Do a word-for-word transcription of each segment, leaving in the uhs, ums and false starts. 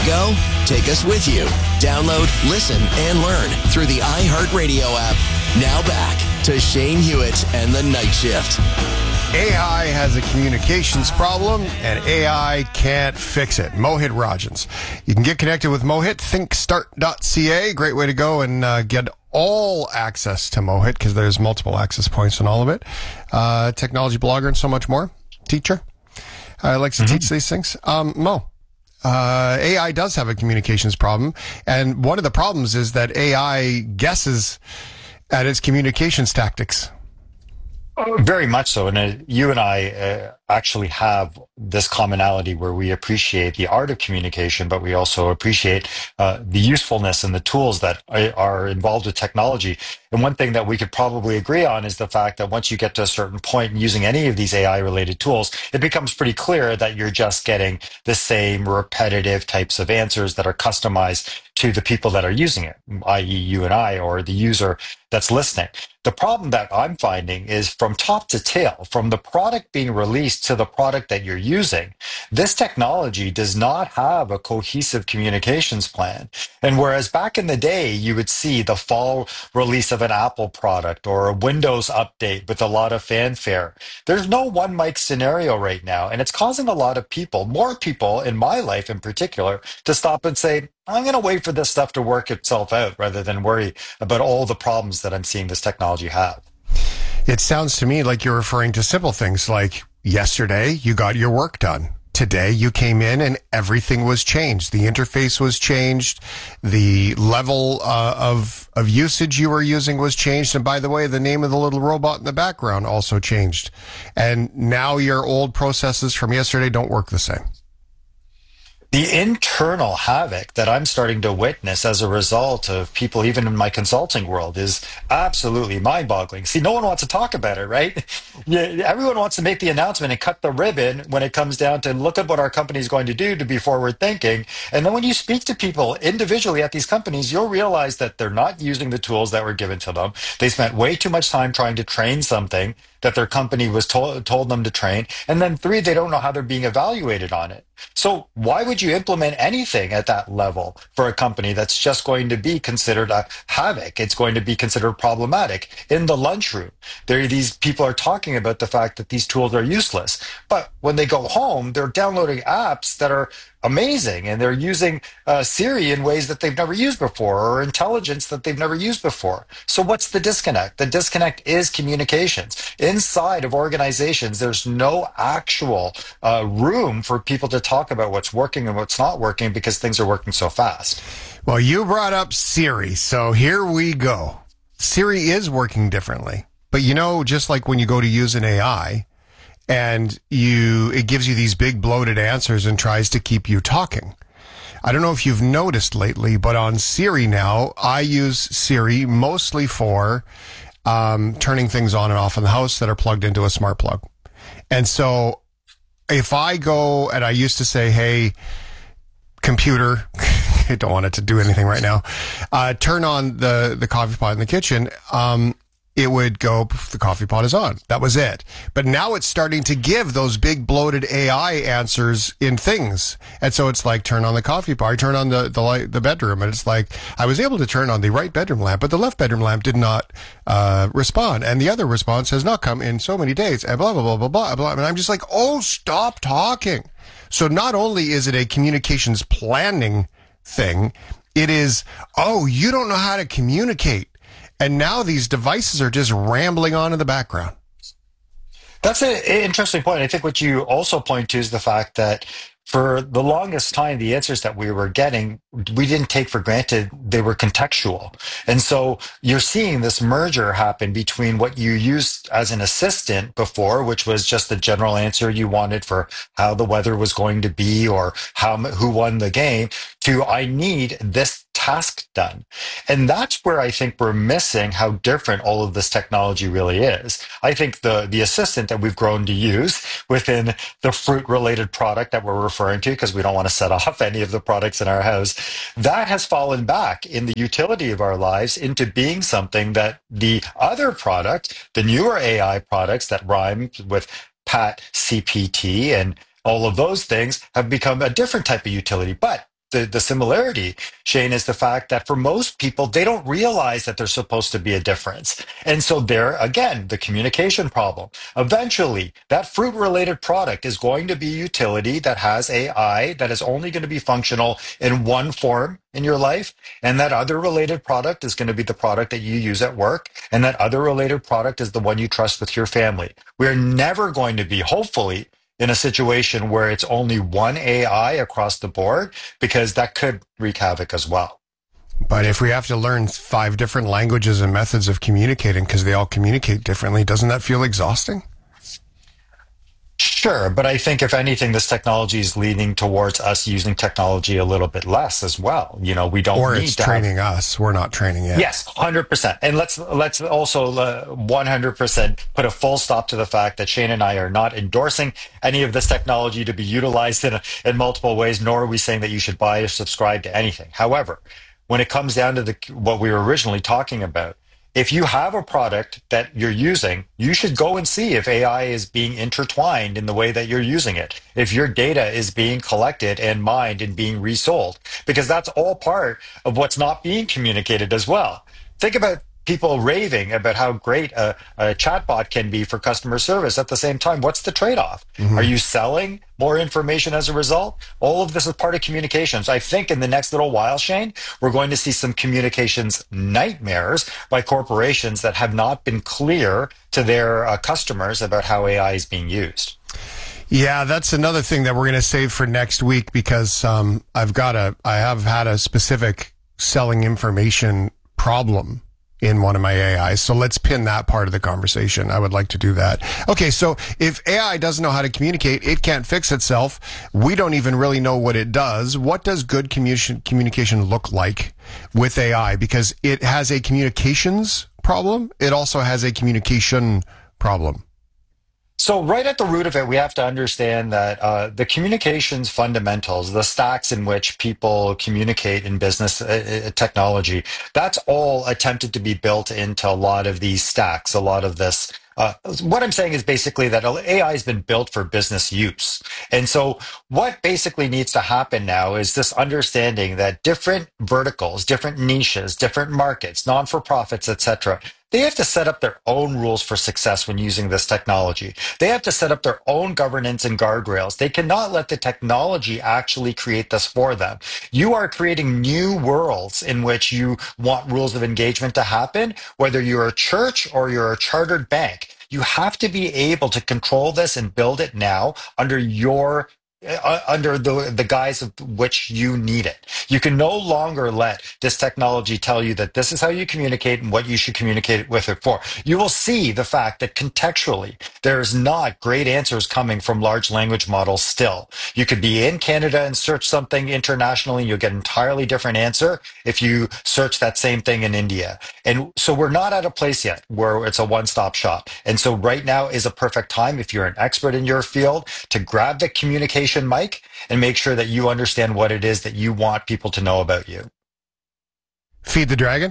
go? Take us with you. Download, listen, and learn through the iHeartRadio app. Now back to Shane Hewitt and the Night Shift. A I has a communications problem, and A I can't fix it. Mohit Rajans. You can get connected with Mohit, thinkstart dot c a. Great way to go and uh, get all access to Mohit, because there's multiple access points on all of it. Uh, technology blogger and so much more. Teacher. Uh, likes to mm-hmm. teach these things. Um, Mo, uh, A I does have a communications problem, and one of the problems is that A I guesses at its communications tactics. Very much so. And uh, you and I uh, actually have this commonality where we appreciate the art of communication, but we also appreciate uh, the usefulness and the tools that are involved with technology. And one thing that we could probably agree on is the fact that once you get to a certain point in using any of these A I-related tools, it becomes pretty clear that you're just getting the same repetitive types of answers that are customized to the people that are using it, that is you and I, or the user that's listening. The problem that I'm finding is from top to tail, from the product being released to the product that you're using, this technology does not have a cohesive communications plan. And whereas back in the day, you would see the fall release of an Apple product or a Windows update with a lot of fanfare, there's no one mic scenario right now. And it's causing a lot of people, more people in my life in particular, to stop and say, I'm going to wait for this stuff to work itself out rather than worry about all the problems that I'm seeing this technology have. It sounds to me like you're referring to simple things like yesterday you got your work done. Today you came in and everything was changed. The interface was changed. The level uh, of of usage you were using was changed. And by the way, the name of the little robot in the background also changed. And now your old processes from yesterday don't work the same. The internal havoc that I'm starting to witness as a result of people, even in my consulting world, is absolutely mind-boggling. See, no one wants to talk about it, right? Yeah, everyone wants to make the announcement and cut the ribbon when it comes down to look at what our company is going to do to be forward-thinking. And then when you speak to people individually at these companies, you'll realize that they're not using the tools that were given to them. They spent way too much time trying to train something that their company was told told them to train. And then three, they don't know how they're being evaluated on it. So why would you implement anything at that level for a company that's just going to be considered a havoc? It's going to be considered problematic. In the lunchroom, there these people are talking about the fact that these tools are useless. But when they go home, they're downloading apps that are amazing, and they're using uh, Siri in ways that they've never used before, or intelligence that they've never used before. So what's the disconnect? The disconnect is communications. Inside of organizations, there's no actual uh, room for people to talk about what's working and what's not working because things are working so fast. Well, you brought up Siri, so here we go. Siri is working differently. But you know, just like when you go to use an A I, and you, it gives you these big bloated answers and tries to keep you talking. I don't know if you've noticed lately, but on Siri now, I use Siri mostly for um, turning things on and off in the house that are plugged into a smart plug. And so if I go, and I used to say, hey, computer, I don't want it to do anything right now, uh, turn on the, the coffee pot in the kitchen, um, it would go, the coffee pot is on. That was it. But now it's starting to give those big bloated A I answers in things. And so it's like, turn on the coffee pot, turn on the, the light, the bedroom. And it's like, I was able to turn on the right bedroom lamp, but the left bedroom lamp did not, uh, respond. And the other response has not come in so many days, and blah, blah, blah, blah, blah, blah. And I'm just like, oh, stop talking. So not only is it a communications planning thing, it is, oh, you don't know how to communicate. And now these devices are just rambling on in the background. That's an interesting point. I think what you also point to is the fact that for the longest time, the answers that we were getting, we didn't take for granted they were contextual. And so you're seeing this merger happen between what you used as an assistant before, which was just the general answer you wanted for how the weather was going to be or how who won the game, to I need this task done. And that's where I think we're missing how different all of this technology really is. I think the, the assistant that we've grown to use within the fruit-related product that we're referring to, because we don't want to set off any of the products in our house, that has fallen back in the utility of our lives into being something that the other product, the newer A I products that rhyme with Pat C P T and all of those things, have become a different type of utility. But the, the similarity, Shane, is the fact that for most people, they don't realize that there's supposed to be a difference. And so there, again, the communication problem. Eventually, that fruit-related product is going to be utility that has A I that is only going to be functional in one form in your life. And that other related product is going to be the product that you use at work. And that other related product is the one you trust with your family. We're never going to be, hopefully, in a situation where it's only one A I across the board, because that could wreak havoc as well. But if we have to learn five different languages and methods of communicating because they all communicate differently, doesn't that feel exhausting? Sure, but I think if anything, this technology is leading towards us using technology a little bit less as well. You know, we don't or need it's to training have... us. We're not training it. Yes, one hundred percent. And let's let's also uh, one hundred percent put a full stop to the fact that Shane and I are not endorsing any of this technology to be utilized in, in multiple ways, nor are we saying that you should buy or subscribe to anything. However, when it comes down to the what we were originally talking about, if you have a product that you're using, you should go and see if A I is being intertwined in the way that you're using it. If your data is being collected and mined and being resold, because that's all part of what's not being communicated as well. Think about people raving about how great a, a chatbot can be for customer service. At the same time, what's the trade-off? Mm-hmm. Are you selling more information as a result? All of this is part of communications. I think in the next little while, Shane, we're going to see some communications nightmares by corporations that have not been clear to their uh, customers about how A I is being used. Yeah, that's another thing that we're going to save for next week, because um, I've got a, I have had a specific selling information problem in one of my A Is. So let's pin that part of the conversation. I would like to do that. Okay, so if A I doesn't know how to communicate, it can't fix itself. We don't even really know what it does. What does good communication communication look like with A I? Because it has a communications problem. It also has a communication problem. So right at the root of it, we have to understand that uh, the communications fundamentals, the stacks in which people communicate in business uh, technology, that's all attempted to be built into a lot of these stacks, a lot of this. Uh, what I'm saying is basically that A I has been built for business use. And so what basically needs to happen now is this understanding that different verticals, different niches, different markets, non-for-profits, et cetera, they have to set up their own rules for success when using this technology. They have to set up their own governance and guardrails. They cannot let the technology actually create this for them. You are creating new worlds in which you want rules of engagement to happen, whether you're a church or you're a chartered bank. You have to be able to control this and build it now under your Uh, under the the guise of which you need it. You can no longer let this technology tell you that this is how you communicate and what you should communicate with it for. You will see the fact that contextually, there's not great answers coming from large language models still. You could be in Canada and search something internationally, and you'll get an entirely different answer if you search that same thing in India. And so we're not at a place yet where it's a one-stop shop. And so right now is a perfect time, if you're an expert in your field, to grab the communication mic and make sure that you understand what it is that you want people to know about you. Feed the dragon?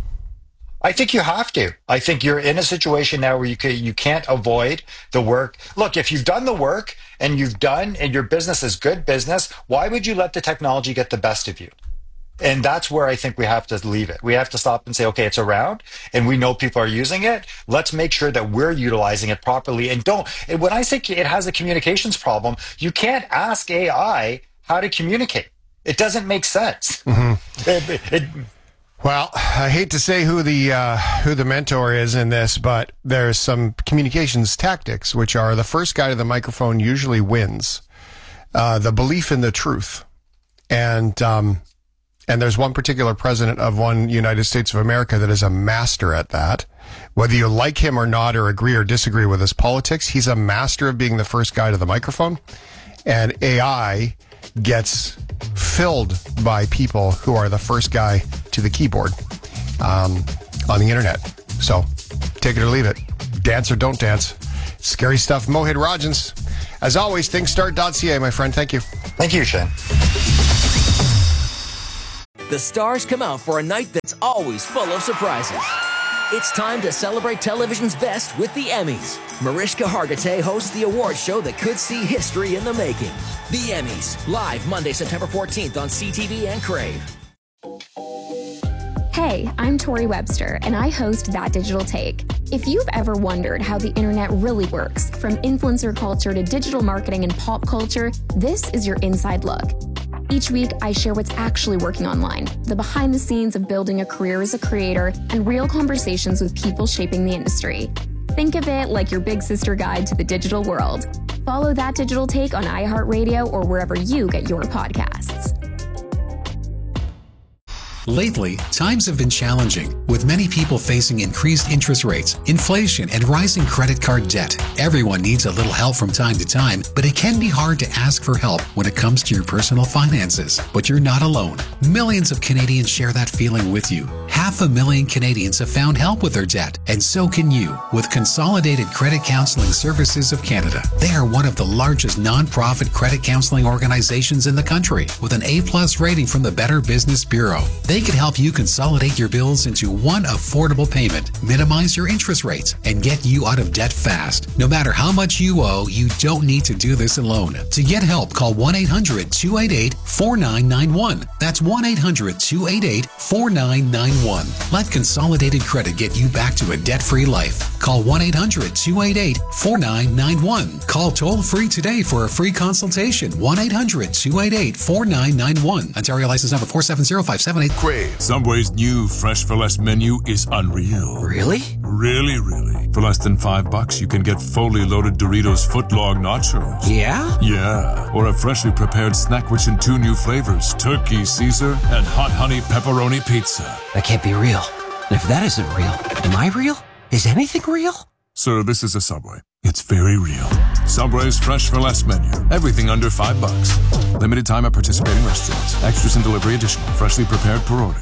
I think you have to. I think you're in a situation now where you can, you can't avoid the work. Look, if you've done the work and you've done, and your business is good business, why would you let the technology get the best of you? And that's where I think we have to leave it. We have to stop and say, okay, it's around and we know people are using it. Let's make sure that we're utilizing it properly. And don't, and when I say it has a communications problem, you can't ask A I how to communicate. It doesn't make sense. Mm-hmm. It, it, well, I hate to say who the uh, who the mentor is in this, but there's some communications tactics, which are the first guy to the microphone usually wins. Uh, the belief in the truth. And, um, And there's one particular president of one United States of America that is a master at that. Whether you like him or not, or agree or disagree with his politics, he's a master of being the first guy to the microphone. And A I gets filled by people who are the first guy to the keyboard um, on the internet. So take it or leave it. Dance or don't dance. Scary stuff. Mohit Rajans. As always, thinkstart dot c a, my friend. Thank you. Thank you, Shane. The stars come out for a night that's always full of surprises. It's time to celebrate television's best with the Emmys. Mariska Hargitay hosts the award show that could see history in the making. The Emmys, live Monday, September fourteenth on C T V and Crave. Hey, I'm Tori Webster, and I host That Digital Take. If you've ever wondered how the internet really works, from influencer culture to digital marketing and pop culture, this is your inside look. Each week, I share what's actually working online, the behind the scenes of building a career as a creator, and real conversations with people shaping the industry. Think of it like your big sister guide to the digital world. Follow That Digital Take on iHeartRadio or wherever you get your podcasts. Lately, times have been challenging, with many people facing increased interest rates, inflation, and rising credit card debt. Everyone needs a little help from time to time, but it can be hard to ask for help when it comes to your personal finances. But you're not alone. Millions of Canadians share that feeling with you. Half a million Canadians have found help with their debt, and so can you with Consolidated Credit Counseling Services of Canada. They are one of the largest non-profit credit counseling organizations in the country, with an A-plus rating from the Better Business Bureau. They can help you consolidate your bills into one affordable payment, minimize your interest rates, and get you out of debt fast. No matter how much you owe, you don't need to do this alone. To get help, call one eight hundred two eight eight four nine nine one. That's one eight hundred two eight eight four nine nine one. Let Consolidated Credit get you back to a debt-free life. Call one eight hundred two eight eight four nine nine one. Call toll-free today for a free consultation. one eight hundred two eight eight four nine nine one. Ontario license number four seven zero five seven eight. Crave. Subway's new Fresh for Less menu is unreal. Really? Really, really. For less than five bucks, you can get fully loaded Doritos footlong nachos. Yeah? Yeah. Or a freshly prepared snack rich in two new flavors, turkey Caesar and hot honey pepperoni pizza. That can't be real. And if that isn't real, am I real? Is anything real? Sir, this is a Subway. It's very real. Subway's Fresh for Less menu. Everything under five bucks. Limited time at participating restaurants. Extras and delivery additional. Freshly prepared per order.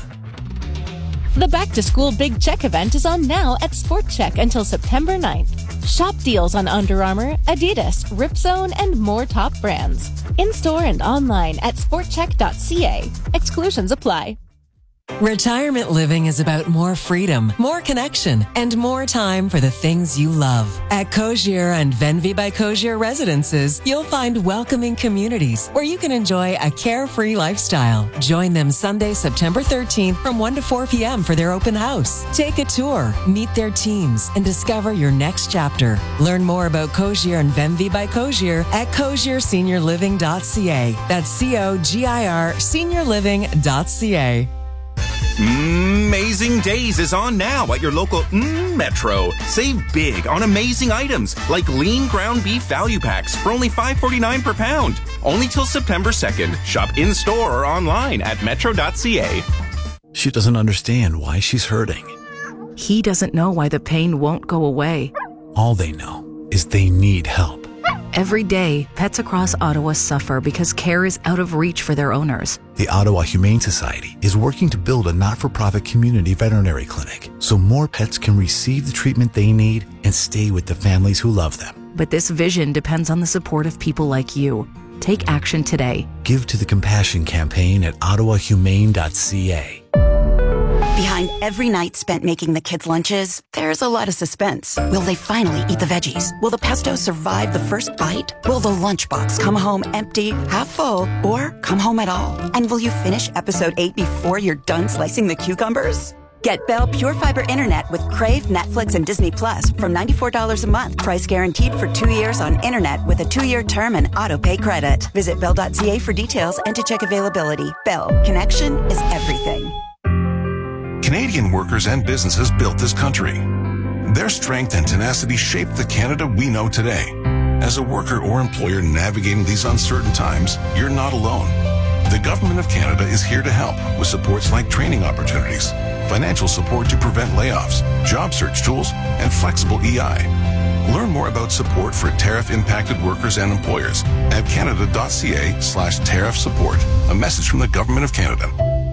The Back to School Big Check event is on now at Sport Check until September ninth. Shop deals on Under Armour, Adidas, Ripzone, and more top brands. In-store and online at sport check dot c a. Exclusions apply. Retirement living is about more freedom, more connection, and more time for the things you love. At Cogier and Venvi by Cogier Residences, you'll find welcoming communities where you can enjoy a carefree lifestyle. Join them Sunday, September thirteenth from one to four p.m. for their open house. Take a tour, meet their teams, and discover your next chapter. Learn more about Cogier and Venvi by Cogier at cogier senior living dot c a. That's C O G I R senior living dot c a. Amazing Days is on now at your local mm, Metro. Save big on amazing items like lean ground beef value packs for only five forty-nine per pound. Only till September second. Shop in-store or online at metro dot c a. She doesn't understand why she's hurting. He doesn't know why the pain won't go away. All they know is they need help. Every day, pets across Ottawa suffer because care is out of reach for their owners. The Ottawa Humane Society is working to build a not-for-profit community veterinary clinic so more pets can receive the treatment they need and stay with the families who love them. But this vision depends on the support of people like you. Take action today. Give to the Compassion Campaign at ottawa humane dot c a. Behind every night spent making the kids' lunches, there's a lot of suspense. Will they finally eat the veggies? Will the pesto survive the first bite? Will the lunchbox come home empty, half full, or come home at all? And will you finish episode eight before you're done slicing the cucumbers? Get Bell Pure Fiber Internet with Crave, Netflix, and Disney Plus from ninety-four dollars a month. Price guaranteed for two years on internet with a two-year term and auto-pay credit. Visit bell dot c a for details and to check availability. Bell. Connection is everything. Canadian workers and businesses built this country. Their strength and tenacity shaped the Canada we know today. As a worker or employer navigating these uncertain times, you're not alone. The Government of Canada is here to help with supports like training opportunities, financial support to prevent layoffs, job search tools, and flexible E I. Learn more about support for tariff-impacted workers and employers at canada dot c a slash tariff support. A message from the Government of Canada.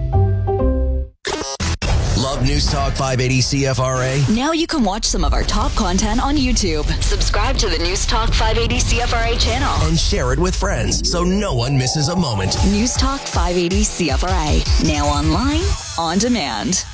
Love News Talk five eighty C F R A? Now you can watch some of our top content on YouTube. Subscribe to the News Talk five eighty C F R A channel. And share it with friends so no one misses a moment. News Talk five eighty C F R A. Now online, on demand.